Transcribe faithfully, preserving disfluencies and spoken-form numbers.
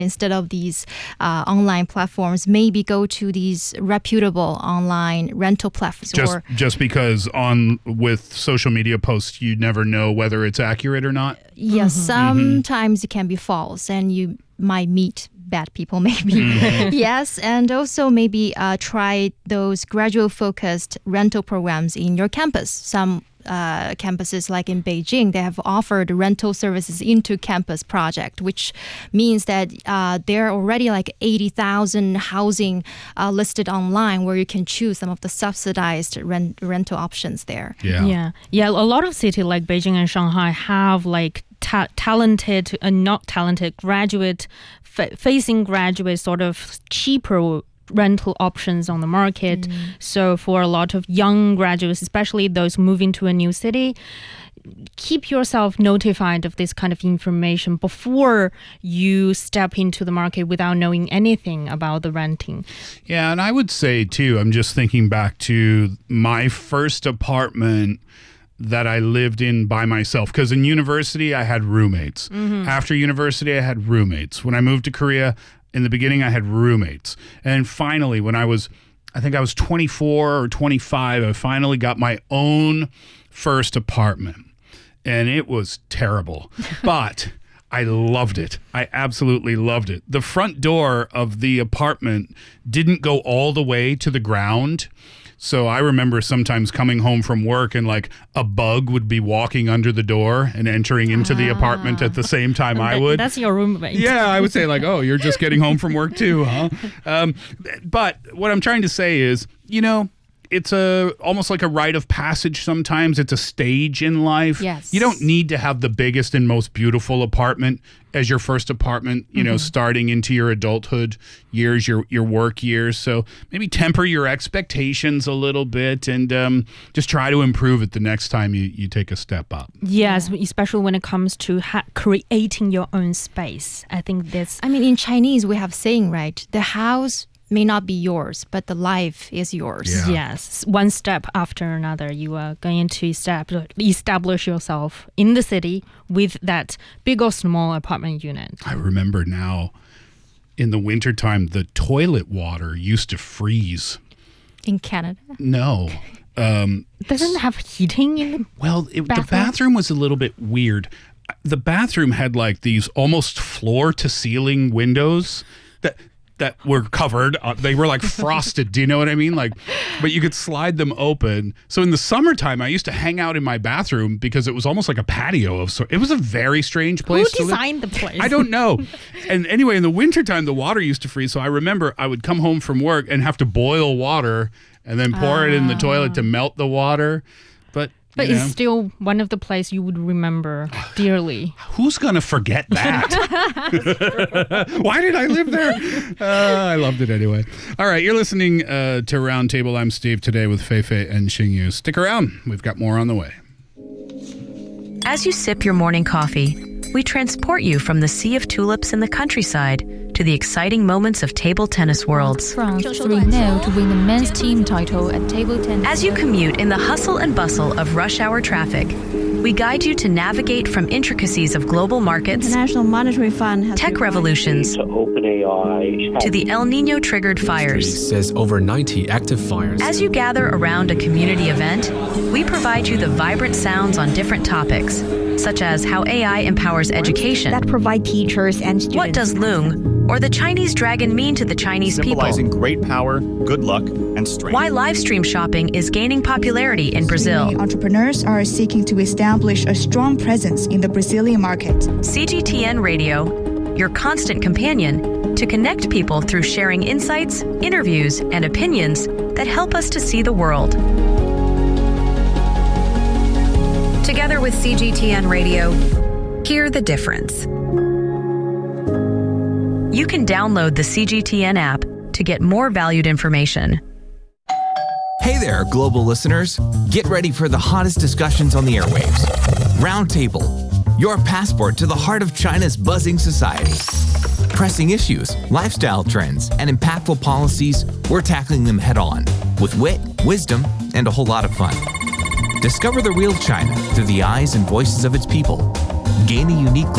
instead of these uh, online platforms, maybe go to these reputable online rental platforms. Just or, just because on with social media posts, you never know whether it's accurate or not? Yes, Mm-hmm. sometimes mm-hmm. it can be false and you might meet bad people maybe. Mm-hmm. Yes, and also maybe uh, try those graduate-focused rental programs in your campus. Some Uh, campuses like in Beijing, they have offered rental services into campus project, which means that uh, there are already like eighty thousand housing uh, listed online where you can choose some of the subsidized rent, rental options there. Yeah. Yeah. Yeah. A lot of cities like Beijing and Shanghai have like ta- talented and not talented graduate fa- facing graduate sort of cheaper rental options on the market. Mm. So for a lot of young graduates, especially those moving to a new city, keep yourself notified of this kind of information before you step into the market without knowing anything about the renting. Yeah, and I would say too, I'm just thinking back to my first apartment that I lived in by myself, because in university I had roommates. Mm-hmm. After university I had roommates. When I moved to Korea, in the beginning, I had roommates. And finally, when I was, I think I was twenty-four or twenty-five, I finally got my own first apartment. And it was terrible. But I loved it. I absolutely loved it. The front door of the apartment didn't go all the way to the ground. So I remember sometimes coming home from work and like a bug would be walking under the door and entering into ah. the apartment at the same time I would. That's your roommate. Yeah, I would say like, oh, you're just getting home from work too, huh? Um, but what I'm trying to say is, you know, it's a almost like a rite of passage sometimes. It's a stage in life. Yes. You don't need to have the biggest and most beautiful apartment as your first apartment, you mm-hmm. know, starting into your adulthood years, your your work years. So maybe temper your expectations a little bit and um, just try to improve it the next time you, you take a step up. Yes, especially when it comes to ha- creating your own space. I think that's... I mean, in Chinese, we have saying, right? The house may not be yours, but the life is yours. Yeah. Yes. One step after another, you are going to establish, establish yourself in the city with that big or small apartment unit. I remember now, in the wintertime, the toilet water used to freeze. In Canada? No. Um, Doesn't have heating in the Well, it, bathroom? the bathroom was a little bit weird. The bathroom had like these almost floor-to-ceiling windows that... that were covered. Uh, they were like frosted. Do you know what I mean? Like, but you could slide them open. So in the summertime, I used to hang out in my bathroom because it was almost like a patio of sort. It was a very strange place. Who to designed live. the place? I don't know. And anyway, in the wintertime, the water used to freeze. So I remember I would come home from work and have to boil water and then pour ah. it in the toilet to melt the water. But But you it's know. still one of the places you would remember dearly. Who's going to forget that? Why did I live there? Uh, I loved it anyway. All right, you're listening uh, to Roundtable. I'm Steve today with Feifei and Xingyu. Stick around. We've got more on the way. As you sip your morning coffee, we transport you from the sea of tulips in the countryside to the exciting moments of table tennis worlds. France three nil to win the men's team title at table tennis. As you commute in the hustle and bustle of rush hour traffic, we guide you to navigate from intricacies of global markets, International Monetary Fund has tech revolutions, to OpenAI, to the El Nino triggered fires. Says over ninety active fires. As you gather around a community event, we provide you the vibrant sounds on different topics, such as how A I empowers education. That provide teachers and students. What does Loong or the Chinese dragon mean to the Chinese Symbolizing people? great power, good luck, and strength. Why live stream shopping is gaining popularity in Brazil. Entrepreneurs are seeking to establish a strong presence in the Brazilian market. C G T N Radio, your constant companion to connect people through sharing insights, interviews, and opinions that help us to see the world. Together with C G T N Radio, hear the difference. You can download the C G T N app to get more valued information. Hey there, global listeners. Get ready for the hottest discussions on the airwaves. Roundtable, your passport to the heart of China's buzzing society. Pressing issues, lifestyle trends, and impactful policies, we're tackling them head on with wit, wisdom, and a whole lot of fun. Discover the real China through the eyes and voices of its people. Gain a unique